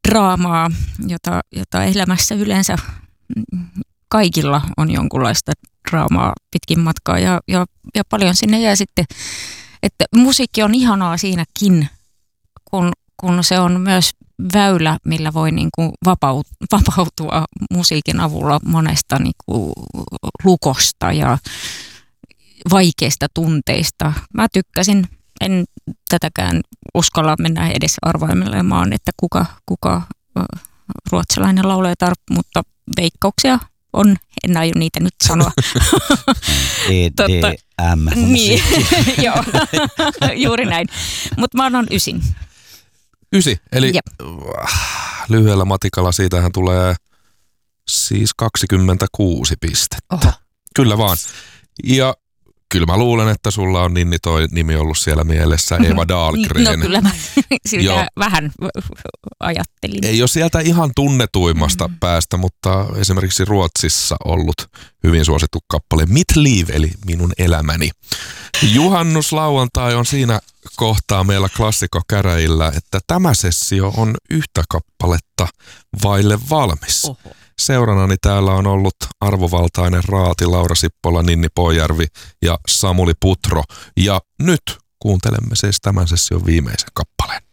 draamaa, jota elämässä yleensä kaikilla on jonkunlaista draamaa pitkin matkaa ja paljon sinne jää sitten, että musiikki on ihanaa siinäkin, kun se on myös väylä, millä voi niin kuin vapautua musiikin avulla monesta niin kuin lukosta ja vaikeista tunteista. Mä tykkäsin, en tätäkään uskalla mennä edes arvaimelemaan, että kuka ruotsalainen laulajatar, mutta veikkauksia on, en aio niitä nyt sanoa. EDM. Niin, joo, juuri näin. Mutta mä annan 9. 9, eli lyhyellä matikalla siitähän tulee siis 26 pistettä. Oho. Kyllä vaan. Ja kyllä mä luulen, että sulla on Ninni toi nimi ollut siellä mielessä, Eva Dahlgren. No kyllä mä sitä vähän ajattelin. Ei ole sieltä ihan tunnetuimmasta päästä, mutta esimerkiksi Ruotsissa ollut hyvin suosittu kappale Mitt liv, eli minun elämäni. Juhannuslauantai on siinä kohtaa meillä klassikkokäräjillä, että tämä sessio on yhtä kappaletta vaille valmis. Oho. Seurannani täällä on ollut arvovaltainen Raati, Laura Sippola, Ninni Pojärvi ja Samuli Putro. Ja nyt kuuntelemme siis tämän session viimeisen kappaleen.